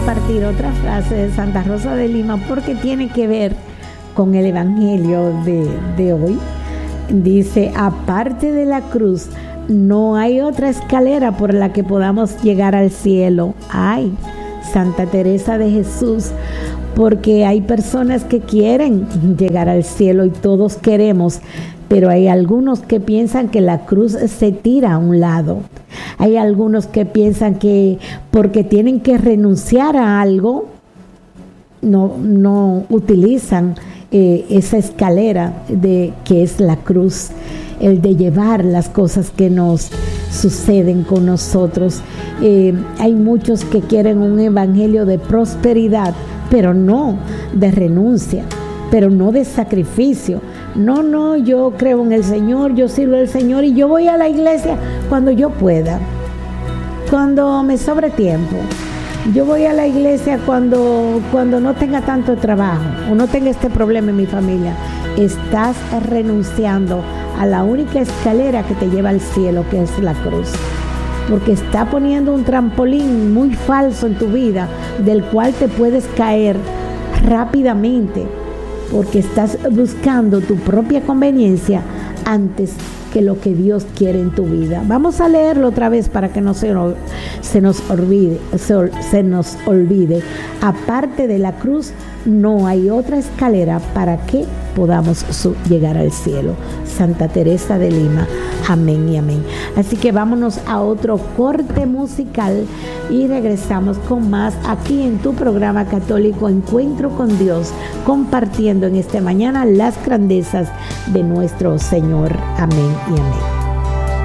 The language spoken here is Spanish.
Compartir otra frase de Santa Rosa de Lima porque tiene que ver con el evangelio de hoy. Dice: aparte de la cruz no hay otra escalera por la que podamos llegar al cielo. Ay, Santa Teresa de Jesús, porque hay personas que quieren llegar al cielo y todos queremos, pero hay algunos que piensan que la cruz se tira a un lado. Hay algunos que piensan que porque tienen que renunciar a algo, no utilizan esa escalera que es la cruz, el de llevar las cosas que nos suceden con nosotros. Hay muchos que quieren un evangelio de prosperidad, pero no de renuncia, pero no de sacrificio. No, yo creo en el Señor, yo sirvo al Señor y yo voy a la iglesia cuando yo pueda, cuando me sobre tiempo. Yo voy a la iglesia cuando no tenga tanto trabajo o no tenga este problema en mi familia. Estás renunciando a la única escalera que te lleva al cielo, que es la cruz, porque está poniendo un trampolín muy falso en tu vida, del cual te puedes caer rápidamente, porque estás buscando tu propia conveniencia antes que lo que Dios quiere en tu vida. Vamos a leerlo otra vez para que no se nos olvide. Aparte de la cruz no hay otra escalera para que podamos llegar al cielo. Santa Teresa de Lima. Amén y amén. Así que vámonos a otro corte musical y regresamos con más aquí en tu programa católico Encuentro con Dios, compartiendo en esta mañana las grandezas de nuestro Señor. Amén y amén.